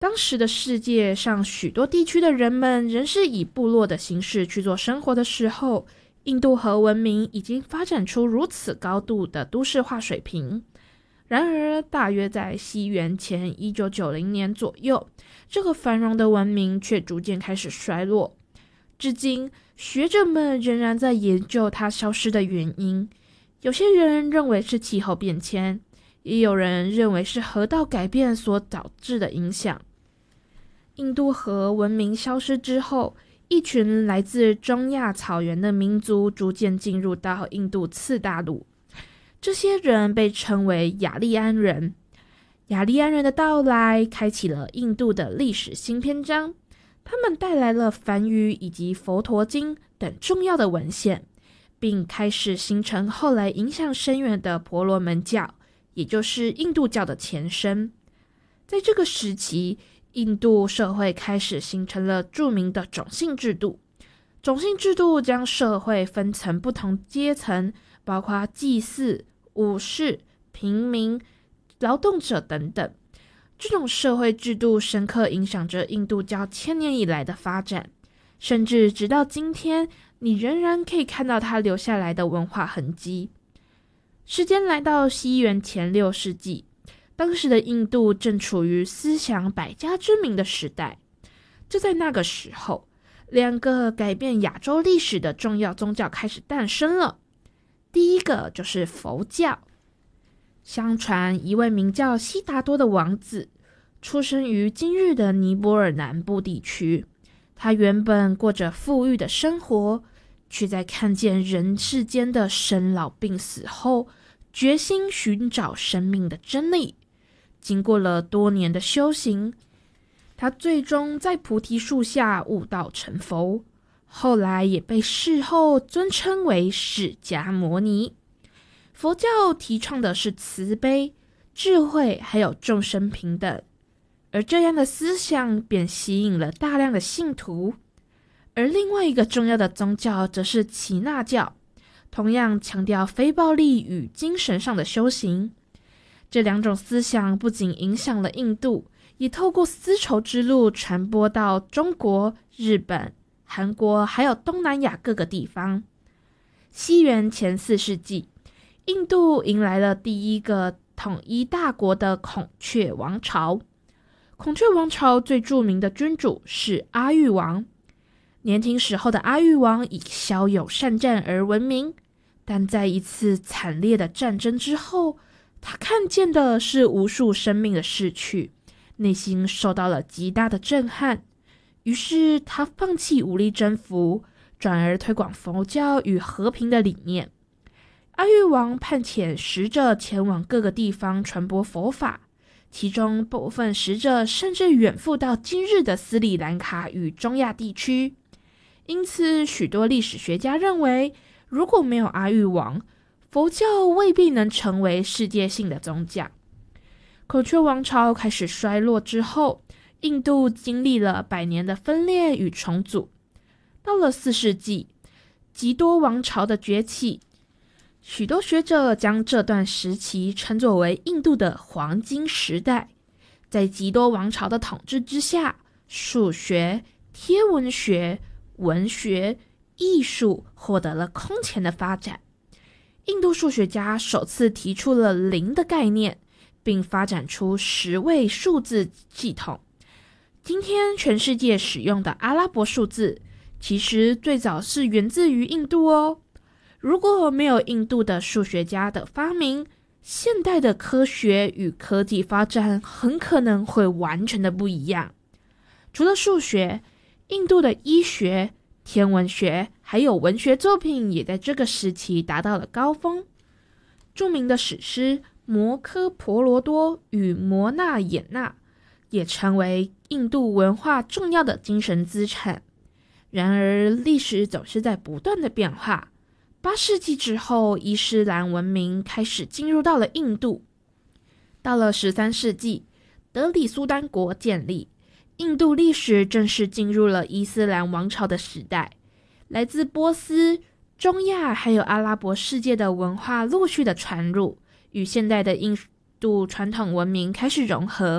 当时的世界上许多地区的人们仍是以部落的形式去做生活的时候，印度河文明已经发展出如此高度的都市化水平。然而大约在西元前1990年左右，这个繁荣的文明却逐渐开始衰落。至今学者们仍然在研究它消失的原因，有些人认为是气候变迁，也有人认为是河道改变所导致的影响。印度河文明消失之后，一群来自中亚草原的民族逐渐进入到印度次大陆。这些人被称为雅利安人。雅利安人的到来开启了印度的历史新篇章。他们带来了梵语以及佛陀经等重要的文献，并开始形成后来影响深远的婆罗门教，也就是印度教的前身。在这个时期，印度社会开始形成了著名的种姓制度。种姓制度将社会分成不同阶层，包括祭祀、武士、平民、劳动者等等。这种社会制度深刻影响着印度教千年以来的发展，甚至直到今天，你仍然可以看到它留下来的文化痕迹。时间来到西元前6世纪，当时的印度正处于思想百家争鸣的时代。就在那个时候，两个改变亚洲历史的重要宗教开始诞生了。第一个就是佛教。相传一位名叫悉达多的王子出生于今日的尼泊尔南部地区。他原本过着富裕的生活，却在看见人世间的生老病死后，决心寻找生命的真理。经过了多年的修行，他最终在菩提树下悟道成佛，后来也被事后尊称为释迦牟尼。佛教提倡的是慈悲、智慧还有众生平等，而这样的思想便吸引了大量的信徒。而另外一个重要的宗教则是耆那教，同样强调非暴力与精神上的修行。这两种思想不仅影响了印度，也透过丝绸之路传播到中国、日本、韩国还有东南亚各个地方。西元前4世纪，印度迎来了第一个统一大国的孔雀王朝。孔雀王朝最著名的君主是阿育王。年轻时候的阿育王以骁勇善战而闻名，但在一次惨烈的战争之后，他看见的是无数生命的逝去，内心受到了极大的震撼。于是他放弃武力征服，转而推广佛教与和平的理念。阿育王派遣使者前往各个地方传播佛法，其中部分使者甚至远赴到今日的斯里兰卡与中亚地区。因此许多历史学家认为，如果没有阿育王，佛教未必能成为世界性的宗教。孔雀王朝开始衰落之后，印度经历了100年的分裂与重组。到了4世纪，吉多王朝的崛起，许多学者将这段时期称作为印度的黄金时代。在吉多王朝的统治之下，数学、天文学、文学、艺术获得了空前的发展。印度数学家首次提出了零的概念，并发展出10位数字系统。今天全世界使用的阿拉伯数字，其实最早是源自于印度哦。如果没有印度的数学家的发明，现代的科学与科技发展很可能会完全的不一样。除了数学，印度的医学、天文学还有文学作品也在这个时期达到了高峰。著名的史诗《摩诃婆罗多》与《摩纳衍那》也成为印度文化重要的精神资产。然而历史总是在不断的变化。8世纪之后，伊斯兰文明开始进入到了印度。到了13世纪，德里苏丹国建立，印度历史正式进入了伊斯兰王朝的时代。来自波斯、中亚还有阿拉伯世界的文化陆续的传入，与现代的印度传统文明开始融合，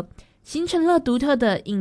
形成了独特的印